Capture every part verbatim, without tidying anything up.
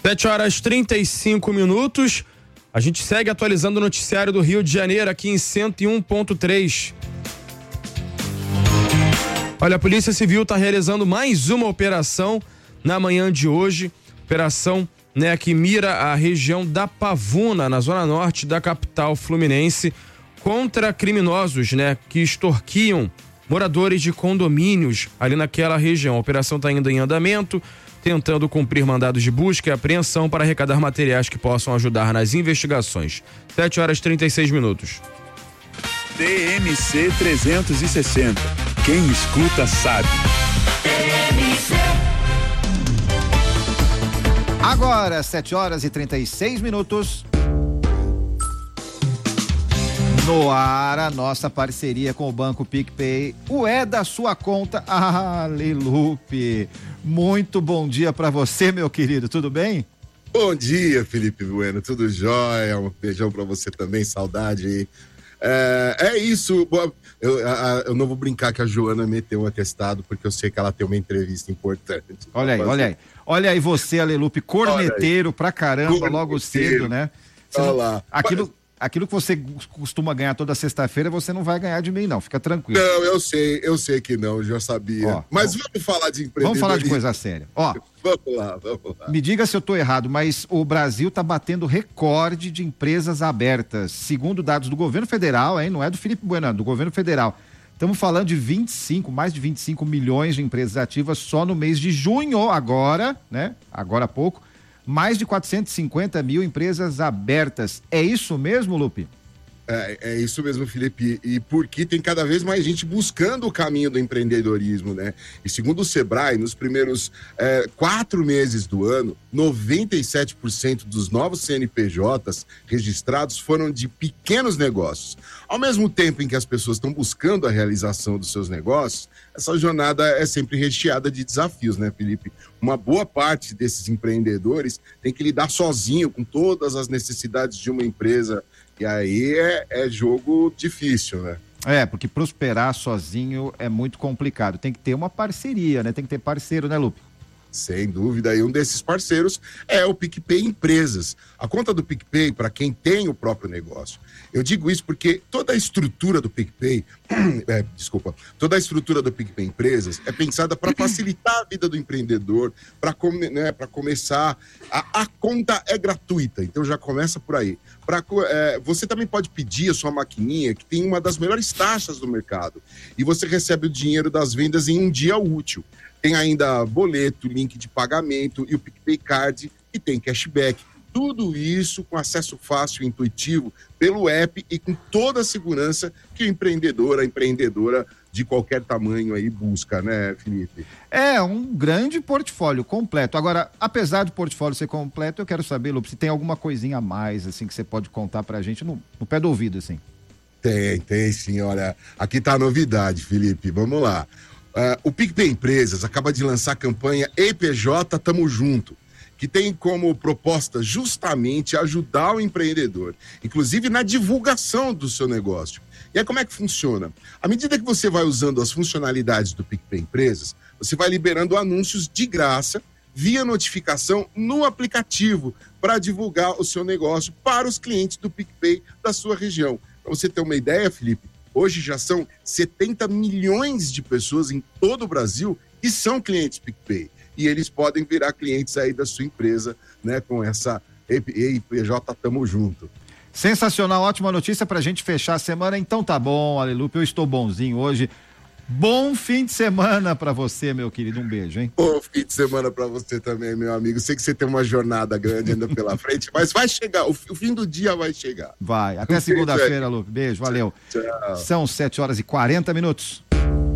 sete horas e trinta e cinco minutos. A gente segue atualizando o noticiário do Rio de Janeiro aqui em cento e um ponto três. Olha, a Polícia Civil está realizando mais uma operação na manhã de hoje. Operação, né, que mira a região da Pavuna, na zona norte da capital fluminense, contra criminosos, né, que extorquiam moradores de condomínios ali naquela região. A operação está ainda em andamento, tentando cumprir mandados de busca e apreensão para arrecadar materiais que possam ajudar nas investigações. sete horas e trinta e seis minutos. T M C trezentos e sessenta. Quem escuta sabe. Agora, sete horas e trinta e seis minutos. No ar, a nossa parceria com o Banco PicPay. O é da sua conta. Ah, Lelupe. Muito bom dia pra você, meu querido. Tudo bem? Bom dia, Felipe Bueno. Tudo jóia? Um beijão pra você também. Saudade aí. É, é isso. Eu, a, eu não vou brincar que a Joana meteu um atestado, porque eu sei que ela tem uma entrevista importante. Olha aí, olha aí. Olha aí você, Alelupe, corneteiro pra caramba, corneteiro. Logo cedo, né? Você olha não, lá. Aquilo... Aquilo que você costuma ganhar toda sexta-feira, você não vai ganhar de mim, não. Fica tranquilo. Não, eu sei, eu sei que não, eu já sabia. Ó, mas ó, vamos falar de empreendedorismo. Vamos falar de coisa séria. Ó, vamos lá, vamos lá. Me diga se eu tô errado, mas o Brasil tá batendo recorde de empresas abertas. Segundo dados do governo federal, hein? Não é do Felipe Bueno, do governo federal. Estamos falando de vinte e cinco, mais de vinte e cinco milhões de empresas ativas só no mês de junho, agora, né? Agora há pouco. Mais de quatrocentos e cinquenta mil empresas abertas. É isso mesmo, Lupe? É, é isso mesmo, Felipe. E porque tem cada vez mais gente buscando o caminho do empreendedorismo, né? E segundo o Sebrae, nos primeiros é, quatro meses do ano, noventa e sete por cento dos novos C N P Js registrados foram de pequenos negócios. Ao mesmo tempo em que as pessoas estão buscando a realização dos seus negócios, essa jornada é sempre recheada de desafios, né, Felipe? Uma boa parte desses empreendedores tem que lidar sozinho com todas as necessidades de uma empresa. E aí é, é jogo difícil, né? É, porque prosperar sozinho é muito complicado. Tem que ter uma parceria, né? Tem que ter parceiro, né, Lupe? Sem dúvida. E um desses parceiros é o PicPay Empresas. A conta do PicPay, para quem tem o próprio negócio. Eu digo isso porque toda a estrutura do PicPay, é, desculpa, toda a estrutura do PicPay Empresas é pensada para facilitar a vida do empreendedor, para come, né, para começar. A, a conta é gratuita, então já começa por aí. Pra, é, você também pode pedir a sua maquininha, que tem uma das melhores taxas do mercado, e você recebe o dinheiro das vendas em um dia útil. Tem ainda boleto, link de pagamento e o PicPay Card, e tem cashback. Tudo isso com acesso fácil e intuitivo pelo app e com toda a segurança que o empreendedor, a empreendedora de qualquer tamanho aí busca, né, Felipe? É um grande portfólio completo. Agora, apesar do portfólio ser completo, eu quero saber, Lupe, se tem alguma coisinha a mais, assim, que você pode contar pra gente no, no pé do ouvido, assim. Tem, tem sim, olha. Aqui tá a novidade, Felipe, vamos lá. Uh, o PicPay Empresas acaba de lançar a campanha E P J Tamo Junto, que tem como proposta justamente ajudar o empreendedor, inclusive na divulgação do seu negócio. E aí como é que funciona? À medida que você vai usando as funcionalidades do PicPay Empresas, você vai liberando anúncios de graça via notificação no aplicativo para divulgar o seu negócio para os clientes do PicPay da sua região. Para você ter uma ideia, Felipe, hoje já são setenta milhões de pessoas em todo o Brasil que são clientes PicPay. E eles podem virar clientes aí da sua empresa, né? Com essa E P J Tamo Junto. Sensacional, ótima notícia pra gente fechar a semana. Então tá bom, Alelupe, eu estou bonzinho hoje. Bom fim de semana pra você, meu querido. Um beijo, hein? Bom fim de semana pra você também, meu amigo. Sei que você tem uma jornada grande ainda pela frente, mas vai chegar, o fim do dia vai chegar. Vai, até segunda-feira, Lupe. Beijo, valeu. Tchau. São sete horas e quarenta minutos.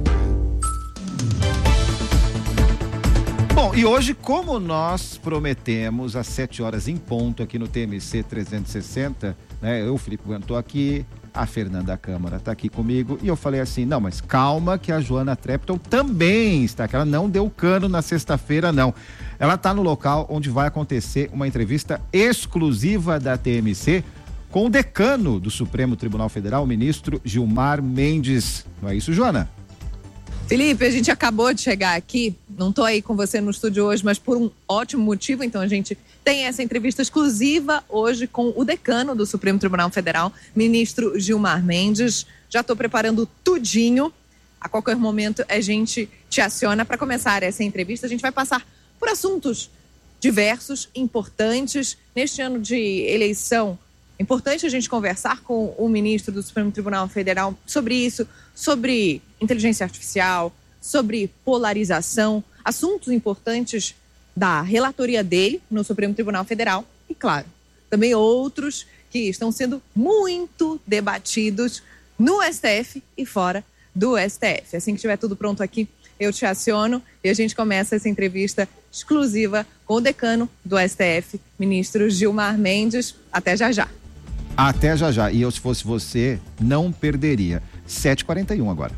Bom, e hoje, como nós prometemos, às sete horas em ponto aqui no T M C trezentos e sessenta, né? Eu, Felipe Bueno, tô aqui, a Fernanda Câmara tá aqui comigo, e eu falei assim, não, mas calma que a Joana Trepton também está, que ela não deu cano na sexta-feira, não. Ela tá no local onde vai acontecer uma entrevista exclusiva da T M C com o decano do Supremo Tribunal Federal, o ministro Gilmar Mendes. Não é isso, Joana? Felipe, a gente acabou de chegar aqui, não estou aí com você no estúdio hoje, mas por um ótimo motivo, então a gente tem essa entrevista exclusiva hoje com o decano do Supremo Tribunal Federal, ministro Gilmar Mendes. Já estou preparando tudinho, a qualquer momento a gente te aciona para começar essa entrevista. A gente vai passar por assuntos diversos, importantes, neste ano de eleição. É importante a gente conversar com o ministro do Supremo Tribunal Federal sobre isso, sobre inteligência artificial, sobre polarização, assuntos importantes da relatoria dele no Supremo Tribunal Federal e, claro, também outros que estão sendo muito debatidos no S T F e fora do S T F. Assim que estiver tudo pronto aqui, eu te aciono e a gente começa essa entrevista exclusiva com o decano do S T F, ministro Gilmar Mendes. Até já já. Até já já. E eu, se fosse você, não perderia. sete e quarenta e um agora.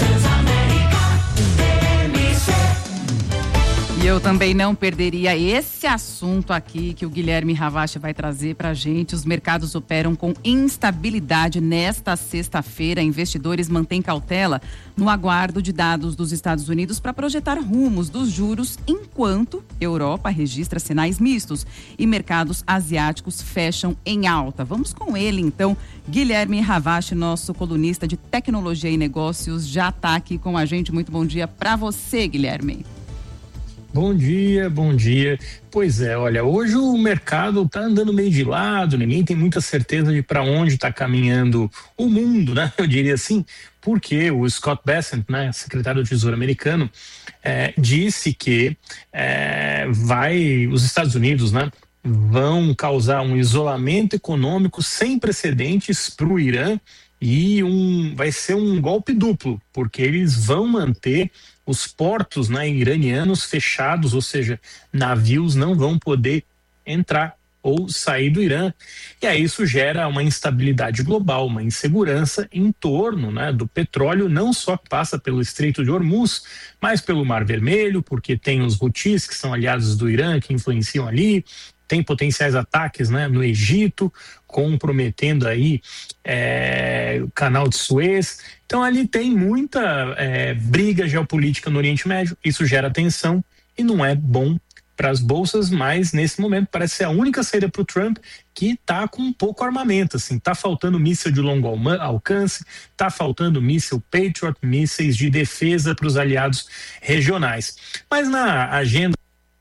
E eu também não perderia esse assunto aqui que o Guilherme Ravache vai trazer pra gente. Os mercados operam com instabilidade nesta sexta-feira. Investidores mantêm cautela no aguardo de dados dos Estados Unidos para projetar rumos dos juros, enquanto Europa registra sinais mistos e mercados asiáticos fecham em alta. Vamos com ele, então. Guilherme Ravache, nosso colunista de tecnologia e negócios, já está aqui com a gente. Muito bom dia para você, Guilherme. Bom dia, bom dia. Pois é, olha, hoje o mercado está andando meio de lado, ninguém tem muita certeza de para onde está caminhando o mundo, né? Eu diria assim, porque o Scott Bessent, né, secretário do Tesouro americano, é, disse que é, vai, os Estados Unidos, né, vão causar um isolamento econômico sem precedentes para o Irã e um, vai ser um golpe duplo, porque eles vão manter os portos, né, iranianos fechados, ou seja, navios não vão poder entrar ou sair do Irã. E aí isso gera uma instabilidade global, uma insegurança em torno, né, do petróleo, não só que passa pelo Estreito de Hormuz, mas pelo Mar Vermelho, porque tem os Houthis, que são aliados do Irã, que influenciam ali, tem potenciais ataques, né, no Egito, comprometendo aí é, o canal de Suez. Então ali tem muita é, briga geopolítica no Oriente Médio, isso gera tensão e não é bom para as bolsas, mas nesse momento parece ser a única saída para o Trump que está com pouco armamento, assim, está faltando míssil de longo alcance, está faltando míssil Patriot, mísseis de defesa para os aliados regionais. Mas na agenda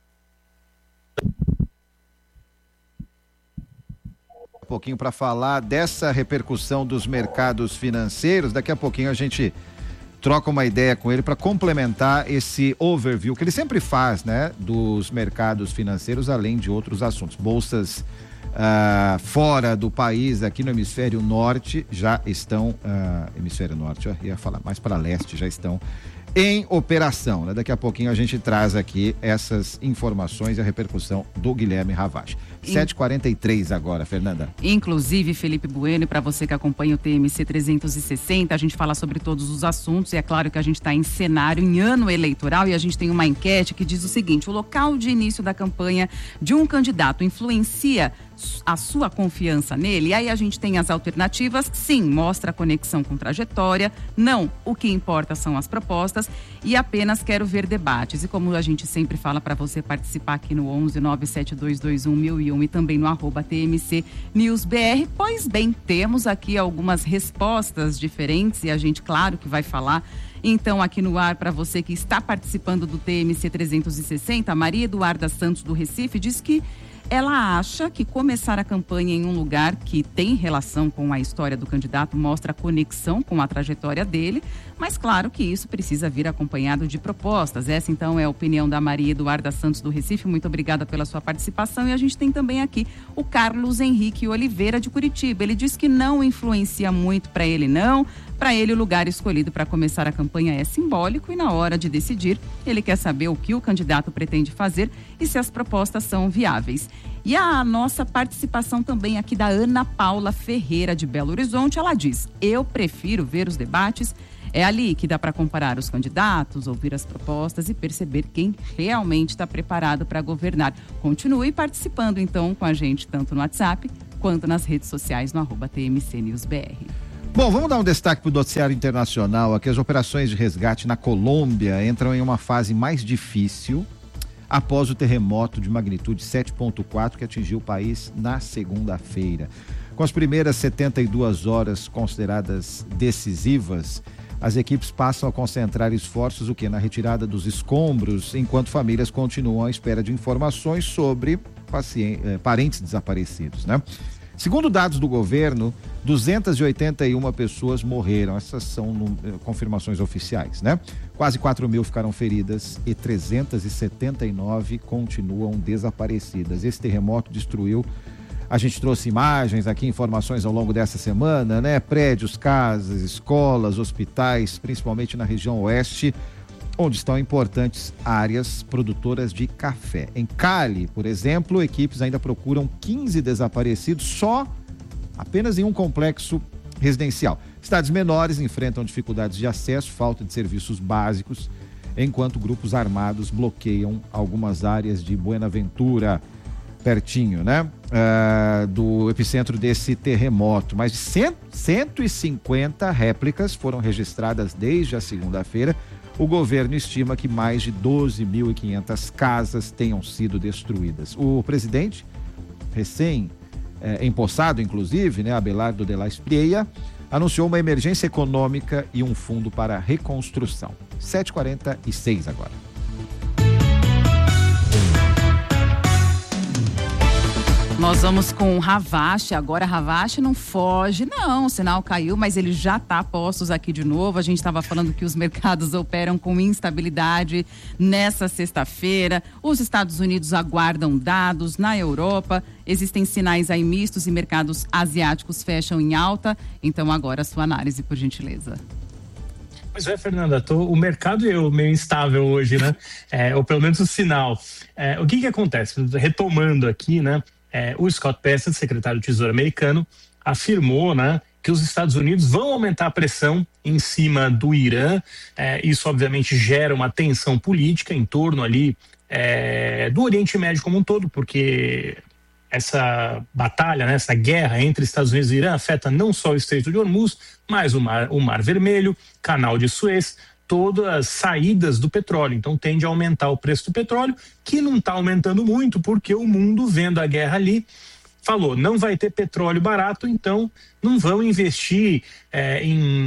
pouquinho para falar dessa repercussão dos mercados financeiros. Daqui a pouquinho a gente troca uma ideia com ele para complementar esse overview que ele sempre faz, né, dos mercados financeiros, além de outros assuntos. Bolsas uh, fora do país, aqui no hemisfério norte, já estão, uh, hemisfério norte, eu ia falar mais para leste, já estão em operação, né? Daqui a pouquinho a gente traz aqui essas informações e a repercussão do Guilherme Ravache. sete e quarenta e três agora, Fernanda. Inclusive, Felipe Bueno, e para você que acompanha o T M C trezentos e sessenta, a gente fala sobre todos os assuntos e é claro que a gente está em cenário, em ano eleitoral, e a gente tem uma enquete que diz o seguinte: o local de início da campanha de um candidato influencia a sua confiança nele? E aí a gente tem as alternativas. Sim, mostra a conexão com trajetória. Não, o que importa são as propostas. E apenas quero ver debates. E como a gente sempre fala para você participar aqui no onze nove sete dois dois um mil e um e também no arroba T M C News B R, pois bem, temos aqui algumas respostas diferentes e a gente, claro, que vai falar. Então, aqui no ar, para você que está participando do T M C trezentos e sessenta, a Maria Eduarda Santos do Recife diz que ela acha que começar a campanha em um lugar que tem relação com a história do candidato mostra a conexão com a trajetória dele, mas claro que isso precisa vir acompanhado de propostas. Essa então é a opinião da Maria Eduarda Santos do Recife. Muito obrigada pela sua participação. E a gente tem também aqui o Carlos Henrique Oliveira de Curitiba. Ele diz que não influencia muito para ele não. Para ele, o lugar escolhido para começar a campanha é simbólico e na hora de decidir, ele quer saber o que o candidato pretende fazer e se as propostas são viáveis. E a nossa participação também aqui da Ana Paula Ferreira de Belo Horizonte, ela diz: eu prefiro ver os debates, é ali que dá para comparar os candidatos, ouvir as propostas e perceber quem realmente está preparado para governar. Continue participando então com a gente, tanto no WhatsApp quanto nas redes sociais no arroba T M C News B R. Bom, vamos dar um destaque para o noticiário internacional. Aqui as operações de resgate na Colômbia entram em uma fase mais difícil após o terremoto de magnitude sete ponto quatro que atingiu o país na segunda-feira. Com as primeiras setenta e duas horas consideradas decisivas, as equipes passam a concentrar esforços o quê? Na retirada dos escombros, enquanto famílias continuam à espera de informações sobre pacientes, eh, parentes desaparecidos, né? Segundo dados do governo, duzentas e oitenta e uma pessoas morreram. Essas são no, eh, confirmações oficiais, né? Quase quatro mil ficaram feridas e trezentas e setenta e nove continuam desaparecidas. Esse terremoto destruiu, a gente trouxe imagens aqui, informações ao longo dessa semana, né? Prédios, casas, escolas, hospitais, principalmente na região oeste, onde estão importantes áreas produtoras de café. Em Cali, por exemplo, equipes ainda procuram quinze desaparecidos só apenas em um complexo residencial. Cidades menores enfrentam dificuldades de acesso, falta de serviços básicos, enquanto grupos armados bloqueiam algumas áreas de Buenaventura, pertinho, né? Uh, do epicentro desse terremoto. Mais de cento e cinquenta réplicas foram registradas desde a segunda-feira. O governo estima que mais de doze mil e quinhentas casas tenham sido destruídas. O presidente, recém-empossado, inclusive, né, Abelardo de la Espriella, anunciou uma emergência econômica e um fundo para reconstrução. sete e quarenta e seis agora. Nós vamos com o Ravache. Agora, Ravache não foge, não. O sinal caiu, mas ele já está a postos aqui de novo. A gente estava falando que os mercados operam com instabilidade nessa sexta-feira. Os Estados Unidos aguardam dados. Na Europa, existem sinais aí mistos e mercados asiáticos fecham em alta. Então, agora, a sua análise, por gentileza. Pois é, Fernanda, tô, o mercado é meio instável hoje, né? É, ou pelo menos o sinal. É, o que que acontece? Retomando aqui, né? É, o Scott Bessent, secretário do Tesouro americano, afirmou, né, que os Estados Unidos vão aumentar a pressão em cima do Irã. É, isso obviamente gera uma tensão política em torno ali é, do Oriente Médio como um todo, porque essa batalha, né, essa guerra entre Estados Unidos e Irã afeta não só o Estreito de Hormuz, mas o Mar, o Mar Vermelho, Canal de Suez, todas as saídas do petróleo. Então tende a aumentar o preço do petróleo, que não está aumentando muito, porque o mundo, vendo a guerra ali, falou, não vai ter petróleo barato, então não vão investir é,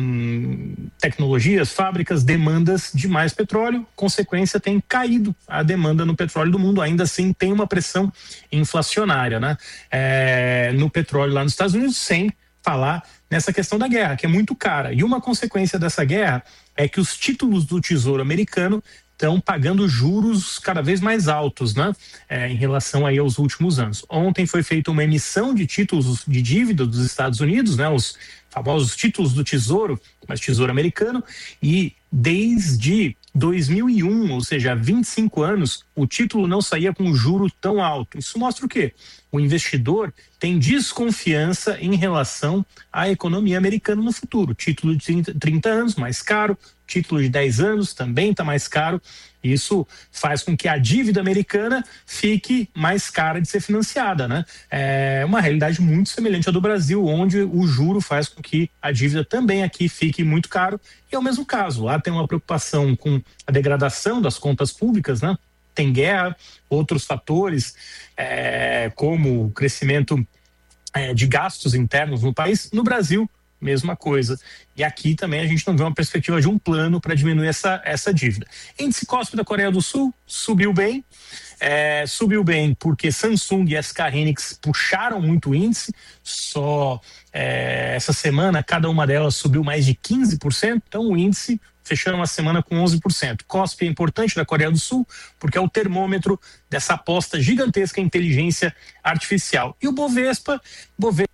em tecnologias, fábricas, demandas de mais petróleo. Consequência, tem caído a demanda no petróleo do mundo. Ainda assim, tem uma pressão inflacionária, né? É, no petróleo lá nos Estados Unidos, sem falar nessa questão da guerra, que é muito cara. E uma consequência dessa guerra é que os títulos do Tesouro americano estão pagando juros cada vez mais altos, né? É, em relação aí aos últimos anos. Ontem foi feita uma emissão de títulos de dívida dos Estados Unidos, né? Os famosos títulos do Tesouro, mas Tesouro americano, e desde dois mil e um, ou seja, há vinte e cinco anos, o título não saía com um juro tão alto. Isso mostra o quê? O investidor tem desconfiança em relação à economia americana no futuro. Título de trinta anos, mais caro. Título de dez anos também está mais caro. Isso faz com que a dívida americana fique mais cara de ser financiada, né? É uma realidade muito semelhante à do Brasil, onde o juro faz com que a dívida também aqui fique muito caro. E é o mesmo caso. Lá tem uma preocupação com a degradação das contas públicas, né? Tem guerra, outros fatores, é, como o crescimento é, de gastos internos no país. No Brasil, mesma coisa. E aqui também a gente não vê uma perspectiva de um plano para diminuir essa, essa dívida. Índice C O S P da Coreia do Sul subiu bem. É, subiu bem porque Samsung e S K Hynix puxaram muito o índice. Só é, essa semana cada uma delas subiu mais de quinze por cento. Então o índice fechando uma semana com onze por cento. C O S P é importante da Coreia do Sul porque é o termômetro dessa aposta gigantesca em inteligência artificial. E o Bovespa, Bovespa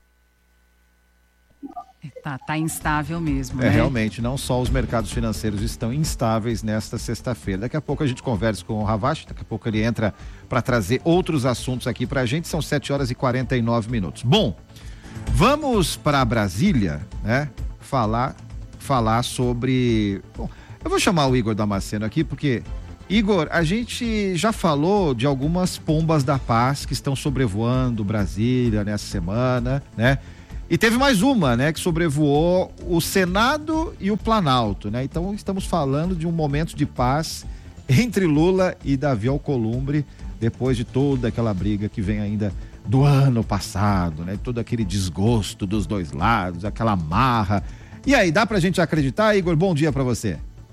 Tá, tá instável mesmo, é, né? Realmente, não só os mercados financeiros estão instáveis nesta sexta-feira. Daqui a pouco a gente conversa com o Ravache, daqui a pouco ele entra para trazer outros assuntos aqui pra gente. São sete horas e quarenta e nove minutos. Bom, vamos para Brasília, né? Falar, falar sobre... Bom, eu vou chamar o Igor Damasceno aqui porque... Igor, a gente já falou de algumas pombas da paz que estão sobrevoando Brasília nessa semana, né? E teve mais uma, né, que sobrevoou o Senado e o Planalto, né? Então estamos falando de um momento de paz entre Lula e Davi Alcolumbre, depois de toda aquela briga que vem ainda do ano passado, né? Todo aquele desgosto dos dois lados, aquela marra. E aí, dá pra gente acreditar, Igor? Bom dia pra você.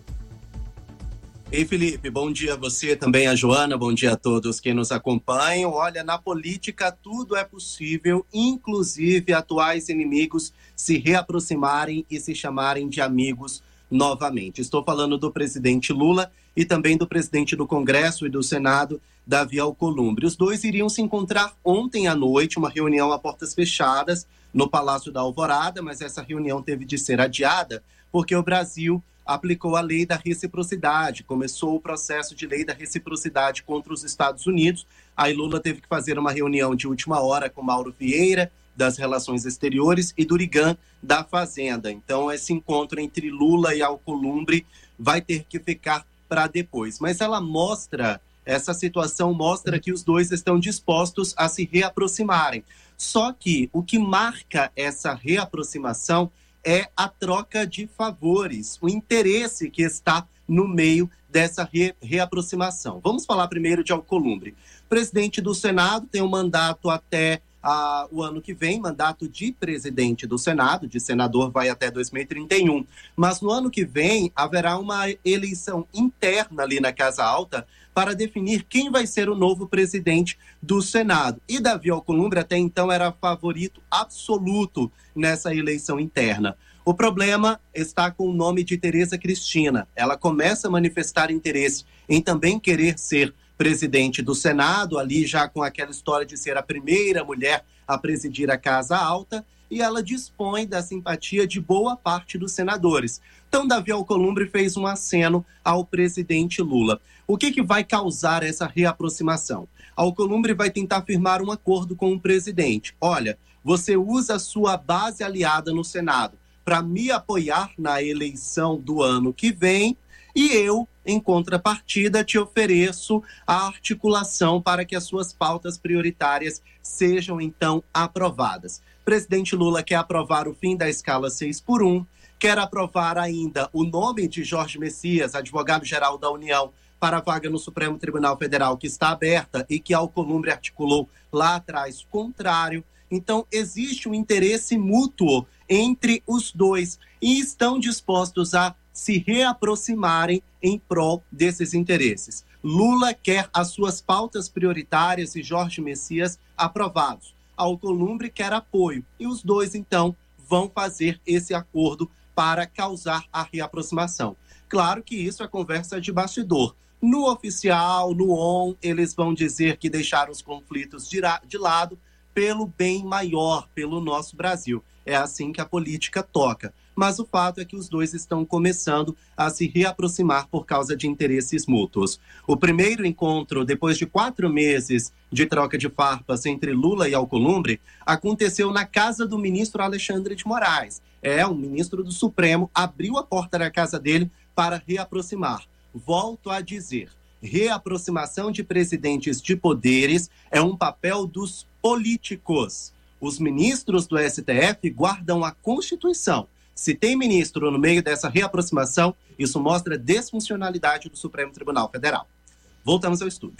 Ei, Felipe, bom dia a você, também a Joana, bom dia a todos que nos acompanham. Olha, na política tudo é possível, inclusive atuais inimigos se reaproximarem e se chamarem de amigos novamente. Estou falando do presidente Lula e também do presidente do Congresso e do Senado, Davi Alcolumbre. Os dois iriam se encontrar ontem à noite, uma reunião a portas fechadas no Palácio da Alvorada, mas essa reunião teve de ser adiada porque o Brasil aplicou a lei da reciprocidade, começou o processo de lei da reciprocidade contra os Estados Unidos. Aí Lula teve que fazer uma reunião de última hora com Mauro Vieira, das Relações Exteriores, e Durigan, da Fazenda. Então, esse encontro entre Lula e Alcolumbre vai ter que ficar para depois. Mas ela mostra, essa situação mostra que os dois estão dispostos a se reaproximarem. Só que o que marca essa reaproximação é a troca de favores, o interesse que está no meio dessa re- reaproximação. Vamos falar primeiro de Alcolumbre. O presidente do Senado tem um mandato até ah, o ano que vem, mandato de presidente do Senado, de senador vai até dois mil e trinta e um. Mas no ano que vem haverá uma eleição interna ali na Casa Alta para definir quem vai ser o novo presidente do Senado. E Davi Alcolumbre até então era favorito absoluto nessa eleição interna. O problema está com o nome de Tereza Cristina. Ela começa a manifestar interesse em também querer ser presidente do Senado, ali já com aquela história de ser a primeira mulher a presidir a Casa Alta, e ela dispõe da simpatia de boa parte dos senadores. Então, Davi Alcolumbre fez um aceno ao presidente Lula. O que, que vai causar essa reaproximação? Alcolumbre vai tentar firmar um acordo com o presidente. Olha, você usa a sua base aliada no Senado para me apoiar na eleição do ano que vem e eu, em contrapartida, te ofereço a articulação para que as suas pautas prioritárias sejam, então, aprovadas. O presidente Lula quer aprovar o fim da escala seis por um, quer aprovar ainda o nome de Jorge Messias, advogado-geral da União, para a vaga no Supremo Tribunal Federal, que está aberta e que Alcolumbre articulou lá atrás contrário. Então, existe um interesse mútuo entre os dois e estão dispostos a se reaproximarem em prol desses interesses. Lula quer as suas pautas prioritárias e Jorge Messias aprovados. Alcolumbre quer apoio e os dois, então, vão fazer esse acordo para causar a reaproximação. Claro que isso é conversa de bastidor. No oficial, no on, eles vão dizer que deixaram os conflitos de, de lado pelo bem maior, pelo nosso Brasil. É assim que a política toca. Mas o fato é que os dois estão começando a se reaproximar por causa de interesses mútuos. O primeiro encontro, depois de quatro meses de troca de farpas entre Lula e Alcolumbre, aconteceu na casa do ministro Alexandre de Moraes. É, um ministro do Supremo abriu a porta da casa dele para reaproximar. Volto a dizer, reaproximação de presidentes de poderes é um papel dos políticos. Os ministros do S T F guardam a Constituição. Se tem ministro no meio dessa reaproximação, isso mostra desfuncionalidade do Supremo Tribunal Federal. Voltamos ao estúdio.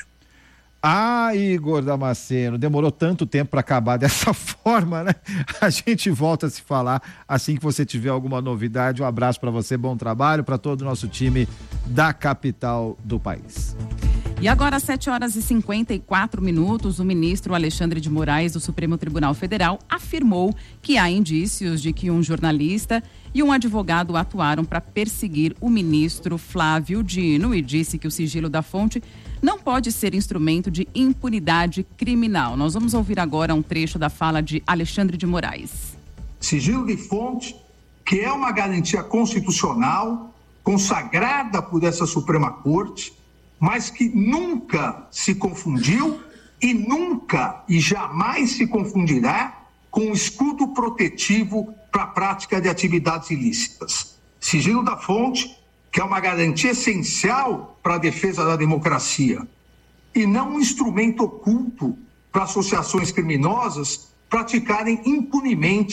Ah, Igor Damasceno, demorou tanto tempo para acabar dessa forma, né? A gente volta a se falar assim que você tiver alguma novidade. Um abraço para você, bom trabalho para todo o nosso time da capital do país. E agora, às sete horas e cinquenta e quatro minutos, o ministro Alexandre de Moraes, do Supremo Tribunal Federal, afirmou que há indícios de que um jornalista e um advogado atuaram para perseguir o ministro Flávio Dino e disse que o sigilo da fonte não pode ser instrumento de impunidade criminal. Nós vamos ouvir agora um trecho da fala de Alexandre de Moraes. Sigilo de fonte, que é uma garantia constitucional consagrada por essa Suprema Corte, mas que nunca se confundiu e nunca e jamais se confundirá com o escudo protetivo para a prática de atividades ilícitas. Sigilo da fonte, que é uma garantia essencial para a defesa da democracia e não um instrumento oculto para associações criminosas praticarem impunemente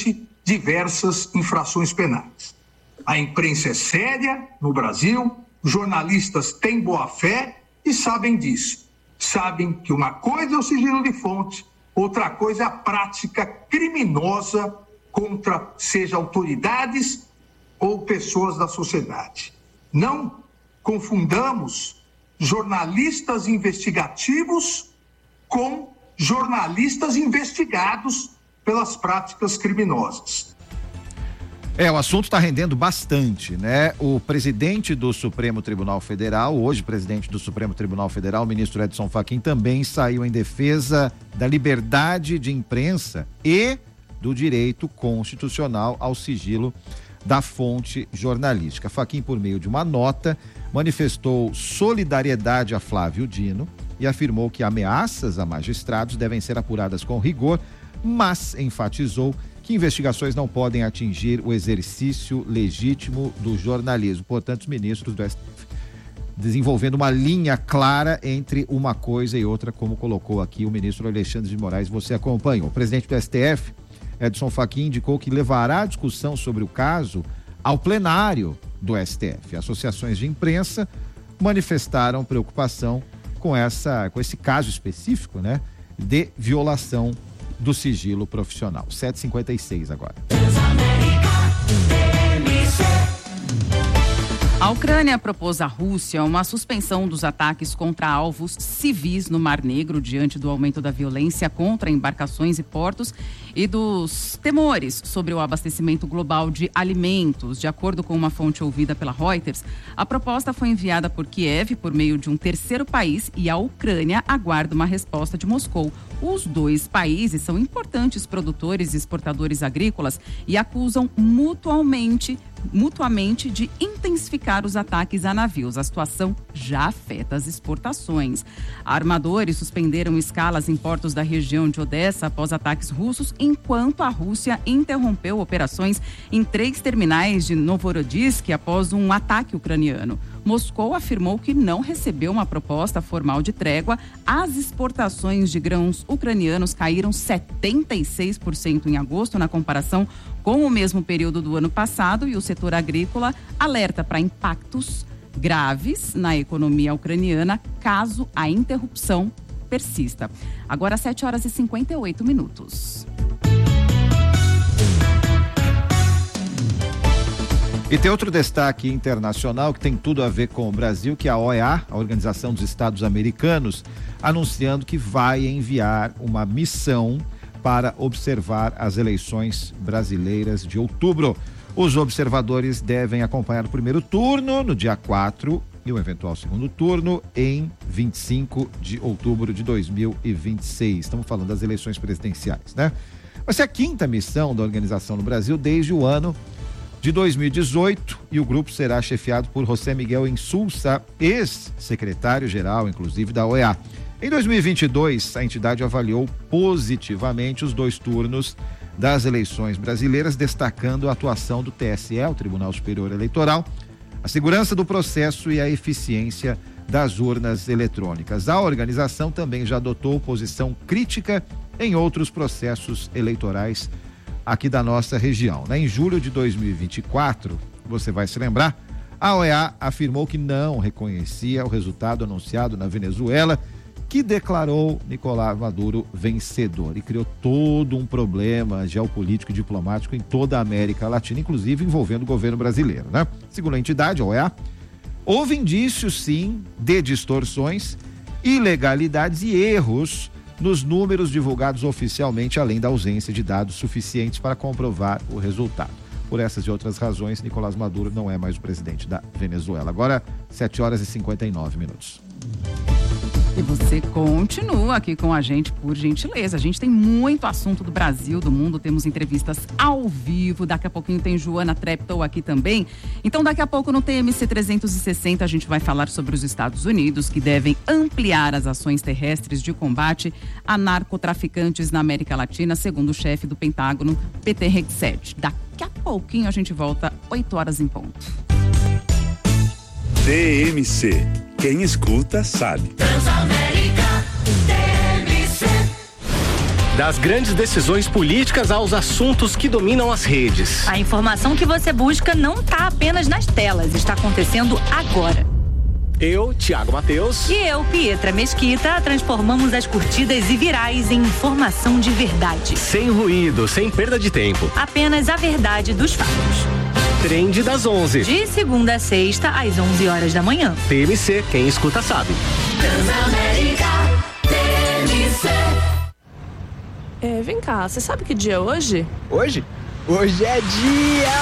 diversas infrações penais. A imprensa é séria no Brasil, jornalistas têm boa-fé e sabem disso. Sabem que uma coisa é o sigilo de fonte, outra coisa é a prática criminosa contra, seja autoridades ou pessoas da sociedade. Não confundamos jornalistas investigativos com jornalistas investigados pelas práticas criminosas. É, o assunto está rendendo bastante, né? O presidente do Supremo Tribunal Federal, hoje presidente do Supremo Tribunal Federal, o ministro Edson Fachin, também saiu em defesa da liberdade de imprensa e do direito constitucional ao sigilo da fonte jornalística. Fachin, por meio de uma nota, manifestou solidariedade a Flávio Dino e afirmou que ameaças a magistrados devem ser apuradas com rigor, mas enfatizou que investigações não podem atingir o exercício legítimo do jornalismo. Portanto, os ministros do S T F desenvolvendo uma linha clara entre uma coisa e outra, como colocou aqui o ministro Alexandre de Moraes, você acompanhou. O presidente do S T F, Edson Fachin, indicou que levará a discussão sobre o caso ao plenário do S T F. Associações de imprensa manifestaram preocupação com essa, com esse caso específico, né, de violação do sigilo profissional. sete e cinquenta e seis agora. A Ucrânia propôs à Rússia uma suspensão dos ataques contra alvos civis no Mar Negro diante do aumento da violência contra embarcações e portos e dos temores sobre o abastecimento global de alimentos. De acordo com uma fonte ouvida pela Reuters, a proposta foi enviada por Kiev por meio de um terceiro país e a Ucrânia aguarda uma resposta de Moscou. Os dois países são importantes produtores e exportadores agrícolas e acusam mutuamente mutuamente de intensificar os ataques a navios. A situação já afeta as exportações. Armadores suspenderam escalas em portos da região de Odessa após ataques russos, enquanto a Rússia interrompeu operações em três terminais de Novorossiysk após um ataque ucraniano. Moscou afirmou que não recebeu uma proposta formal de trégua. As exportações de grãos ucranianos caíram setenta e seis por cento em agosto, na comparação com o mesmo período do ano passado, e o setor agrícola alerta para impactos graves na economia ucraniana caso a interrupção persista. Agora, sete horas e cinquenta e oito minutos. E tem outro destaque internacional que tem tudo a ver com o Brasil, que é a O E A, a Organização dos Estados Americanos, anunciando que vai enviar uma missão para observar as eleições brasileiras de outubro. Os observadores devem acompanhar o primeiro turno no dia quatro e o eventual segundo turno em vinte e cinco de outubro de dois mil e vinte e seis. Estamos falando das eleições presidenciais, né? Vai ser a quinta missão da organização no Brasil desde o ano de dois mil e dezoito, e o grupo será chefiado por José Miguel Insulza, ex-secretário-geral, inclusive, da O E A. Em dois mil e vinte e dois, a entidade avaliou positivamente os dois turnos das eleições brasileiras, destacando a atuação do T S E, o Tribunal Superior Eleitoral, a segurança do processo e a eficiência das urnas eletrônicas. A organização também já adotou posição crítica em outros processos eleitorais aqui da nossa região. Em julho de dois mil e vinte e quatro, você vai se lembrar, a O E A afirmou que não reconhecia o resultado anunciado na Venezuela, que declarou Nicolás Maduro vencedor, e criou todo um problema geopolítico e diplomático em toda a América Latina, inclusive envolvendo o governo brasileiro, né? Segundo a entidade, a O E A, houve indícios, sim, de distorções, ilegalidades e erros nos números divulgados oficialmente, além da ausência de dados suficientes para comprovar o resultado. Por essas e outras razões, Nicolás Maduro não é mais o presidente da Venezuela. Agora, sete horas e cinquenta e nove minutos. E você continua aqui com a gente, por gentileza. A gente tem muito assunto do Brasil, do mundo, temos entrevistas ao vivo. Daqui a pouquinho tem Joana Treptow aqui também. Então, daqui a pouco no T M C trezentos e sessenta a gente vai falar sobre os Estados Unidos, que devem ampliar as ações terrestres de combate a narcotraficantes na América Latina, segundo o chefe do Pentágono, Peter Hegseth. Daqui a pouquinho a gente volta, oito horas em ponto. T M C. Quem escuta sabe. Transamérica, T M C. Das grandes decisões políticas aos assuntos que dominam as redes. A informação que você busca não está apenas nas telas, está acontecendo agora. Eu, Thiago Mateus. E eu, Pietra Mesquita, transformamos as curtidas e virais em informação de verdade. Sem ruído, sem perda de tempo. Apenas a verdade dos fatos. Trend das onze. De segunda a sexta, às onze horas da manhã. T M C, quem escuta sabe. Transamérica, T M C. É, vem cá, você sabe que dia é hoje? Hoje? Hoje é dia